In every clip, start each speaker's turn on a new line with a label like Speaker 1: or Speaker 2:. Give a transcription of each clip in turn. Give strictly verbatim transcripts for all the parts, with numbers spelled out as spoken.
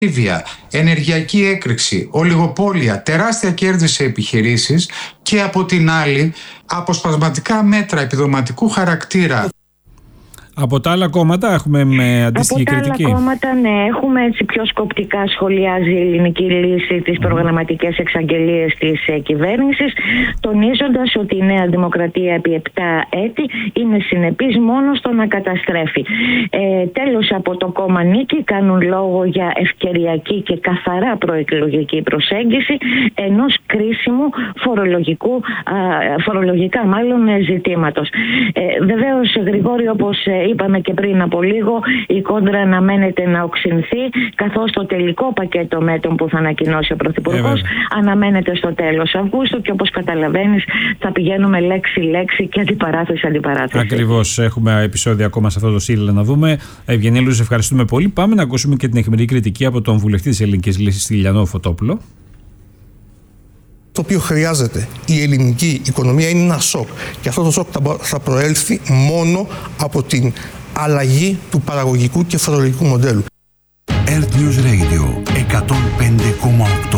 Speaker 1: ενεργειακή έκρηξη, ολιγοπόλια, τεράστια κέρδη σε επιχειρήσεις και από την άλλη αποσπασματικά μέτρα επιδοματικού χαρακτήρα.
Speaker 2: Από τα άλλα κόμματα έχουμε με αντίστοιχη κριτική.
Speaker 3: Από τα άλλα κόμματα, ναι, έχουμε έτσι πιο σκοπτικά σχολιάζει η Ελληνική Λύση τις προγραμματικές εξαγγελίες της ε, κυβέρνησης, τονίζοντας ότι η Νέα Δημοκρατία επί επτά έτη είναι συνεπής μόνο στο να καταστρέφει. Ε, τέλος, από το κόμμα Νίκη κάνουν λόγο για ευκαιριακή και καθαρά προεκλογική προσέγγιση ενός κρίσιμου φορολογικού, α, φορολογικά μάλλον ζητήματος. Ε, βεβαίως, Γρηγόρη, όπως είπαμε και πριν από λίγο, η κόντρα αναμένεται να οξυνθεί, καθώς το τελικό πακέτο μέτρων που θα ανακοινώσει ο Πρωθυπουργός ε, αναμένεται στο τέλος Αυγούστου και όπως καταλαβαίνεις θα πηγαίνουμε λέξη-λέξη και αντιπαράθεση-αντιπαράθεση.
Speaker 2: Ακριβώς. Έχουμε επεισόδια ακόμα σε αυτό το σύλλογο να δούμε. Ευγενήλου, σε ευχαριστούμε πολύ. Πάμε να ακούσουμε και την εχμηρή κριτική από τον βουλευτή της Ελληνικής Λύσης, Στυλιανό Φωτόπουλο.
Speaker 4: Το οποίο χρειάζεται η ελληνική οικονομία είναι ένα σοκ. Και αυτό το σοκ θα προέλθει μόνο από την αλλαγή του παραγωγικού και φορολογικού μοντέλου.
Speaker 5: Earth News Radio εκατόν πέντε κόμμα οκτώ.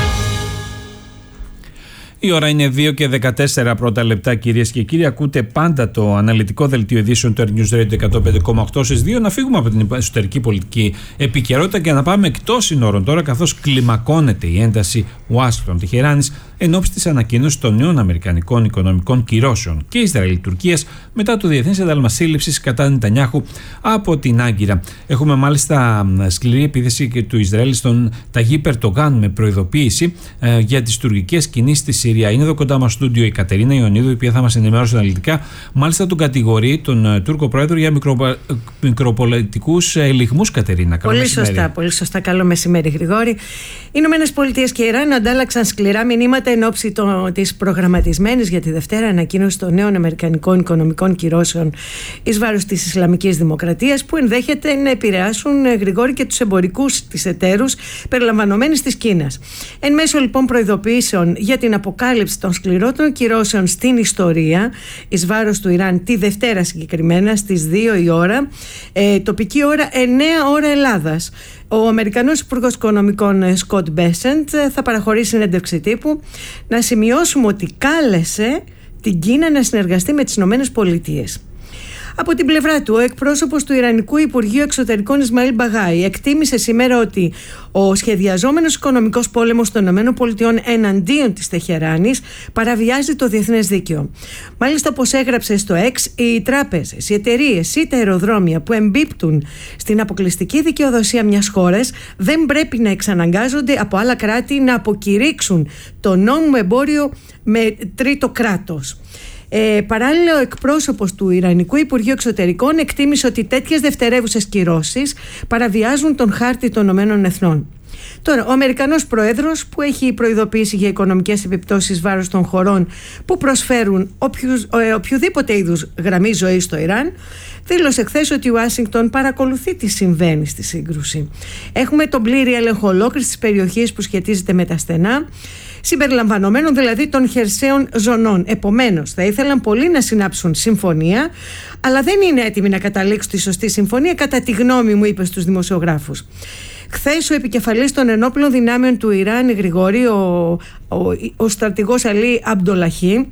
Speaker 2: Η ώρα είναι δύο και δεκατέσσερα πρώτα λεπτά, κυρίες και κύριοι. Ακούτε πάντα το αναλυτικό δελτίο ειδήσεων του Earth News Radio εκατόν πέντε κόμμα οκτώ στις δύο. Να φύγουμε από την εσωτερική πολιτική επικαιρότητα και να πάμε εκτός συνόρων τώρα, καθώς κλιμακώνεται η ένταση Ουάσιγκτον-Τεχεράνης εν ώψη της ανακοίνωσης των νέων αμερικανικών οικονομικών κυρώσεων και Ισραήλ-Τουρκίας μετά το διεθνές ένταλμα σύλληψης κατά Νετανιάχου από την Άγκυρα. Έχουμε μάλιστα σκληρή επίθεση και του Ισραήλ στον Ταγίπ Ερντογάν με προειδοποίηση ε, για τις τουρκικές κινήσεις στη Συρία. Είναι εδώ κοντά μας στο στούντιο η Κατερίνα Ιωνίδου, η οποία θα μας ενημερώσει αναλυτικά. Μάλιστα τον κατηγορεί τον uh, Τούρκο πρόεδρο για μικρο, μικροπολιτικούς ελιγμούς. Κατερίνα, καλό
Speaker 6: πολύ
Speaker 2: μεσημέρι.
Speaker 6: Σωστά, πολύ σωστά. Καλό μεσημέρι, Γρηγόρη. Οι Ηνωμένες Πολιτείες και η Ιράν αντάλλαξαν σκληρά μηνύματα εν ώψη της προγραμματισμένης για τη Δευτέρα ανακοίνωση των νέων αμερικανικών οικονομικών κυρώσεων εις βάρος της Ισλαμικής Δημοκρατίας, που ενδέχεται να επηρεάσουν, Γρηγόρη, και τους εμπορικούς της εταίρους περιλαμβανομένης της Κίνας. Εν μέσω λοιπόν προειδοποιήσεων για την αποκάλυψη των σκληρότερων κυρώσεων στην ιστορία εις βάρος του Ιράν τη Δευτέρα συγκεκριμένα στις δύο η ώρα, ε, τοπική ώρα εννέα ώρα Ελλάδας, ο Αμερικανός Υπουργός Οικονομικών Σκοτ Μπέσεντ θα παραχωρήσει συνέντευξη τύπου. Να σημειώσουμε ότι κάλεσε την Κίνα να συνεργαστεί με τις Ηνωμένες Πολιτείες. Από την πλευρά του, ο εκπρόσωπος του Ιρανικού Υπουργείου Εξωτερικών Ισμαήλ Μπαγάη εκτίμησε σήμερα ότι ο σχεδιαζόμενος οικονομικός πόλεμος των ΗΠΑ εναντίον της Τεχεράνης παραβιάζει το διεθνές δίκαιο. Μάλιστα, όπως έγραψε στο X, οι τράπεζες, οι εταιρείες ή τα αεροδρόμια που εμπίπτουν στην αποκλειστική δικαιοδοσία μιας χώρας δεν πρέπει να εξαναγκάζονται από άλλα κράτη να αποκηρύξουν το νόμιμο εμπόριο με τρίτο κράτος. Ε, παράλληλα, ο εκπρόσωπος του Ιρανικού Υπουργείου Εξωτερικών εκτίμησε ότι τέτοιες δευτερεύουσες κυρώσεις παραβιάζουν τον χάρτη των Ηνωμένων Εθνών. Τώρα, ο Αμερικανός Πρόεδρος, που έχει προειδοποιήσει για οικονομικές επιπτώσεις βάρος των χωρών που προσφέρουν όποιους, ε, οποιοδήποτε είδους γραμμή ζωής στο Ιράν, δήλωσε χθες ότι η Ουάσιγκτον παρακολουθεί τι συμβαίνει στη σύγκρουση. Έχουμε τον πλήρη έλεγχο ολόκληρης της περιοχής που σχετίζεται με τα στενά, συμπεριλαμβανομένων δηλαδή των χερσαίων ζωνών. Επομένως, θα ήθελαν πολλοί να συνάψουν συμφωνία, αλλά δεν είναι έτοιμοι να καταλήξουν τη σωστή συμφωνία, κατά τη γνώμη μου, είπε στους δημοσιογράφους. Χθες ο επικεφαλής των ενόπλων δυνάμεων του Ιράν, Γρηγόρη, ο, ο, ο στρατηγός Αλή Αμπντολαχή,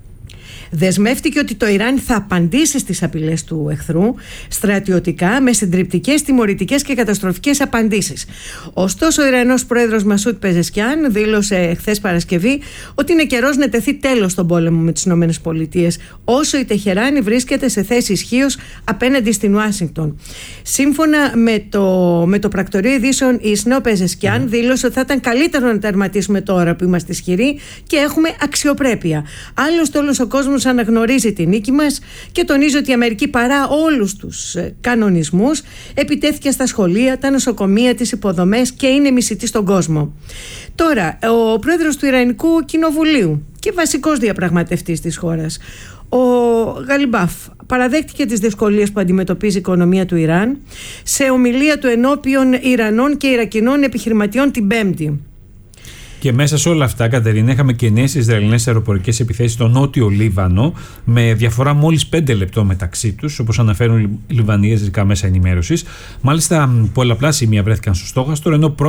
Speaker 6: δεσμεύτηκε ότι το Ιράν θα απαντήσει στις απειλές του εχθρού στρατιωτικά με συντριπτικές, τιμωρητικές και καταστροφικές απαντήσεις. Ωστόσο, ο Ιρανός πρόεδρος Μασούτ Πεζεσκιάν δήλωσε χθες Παρασκευή ότι είναι καιρός να τεθεί τέλος στον πόλεμο με τις ΗΠΑ, όσο η Τεχεράνη βρίσκεται σε θέση ισχύως απέναντι στην Ουάσιγκτον. Σύμφωνα με το, με το πρακτορείο ειδήσεων ΙΣΝΕ, ο Πεζεσκιάν mm. δήλωσε ότι θα ήταν καλύτερο να τερματίσουμε τώρα που είμαστε ισχυροί και έχουμε αξιοπρέπεια. Άλλωστε, όλος ο κόσμος αναγνωρίζει τη νίκη μας και τονίζει ότι η Αμερική, παρά όλους τους κανονισμούς, επιτέθηκε στα σχολεία, τα νοσοκομεία, τις υποδομές και είναι μισητή στον κόσμο. Τώρα, ο πρόεδρος του Ιρανικού Κοινοβουλίου και βασικός διαπραγματευτής της χώρας, ο Γαλιμπάφ, παραδέχτηκε τις δυσκολίες που αντιμετωπίζει η οικονομία του Ιράν σε ομιλία του ενώπιον Ιρανών και Ιρακινών επιχειρηματιών την Πέμπτη.
Speaker 2: Και μέσα σε όλα αυτά, Κατερίνα, είχαμε και νέες Ισραηλινές αεροπορικές επιθέσεις στο νότιο Λίβανο, με διαφορά μόλις πέντε λεπτό μεταξύ τους, όπως αναφέρουν οι λιβανιέζικα μέσα ενημέρωσης. Μάλιστα, πολλαπλά σημεία βρέθηκαν στο στόχαστρο, ενώ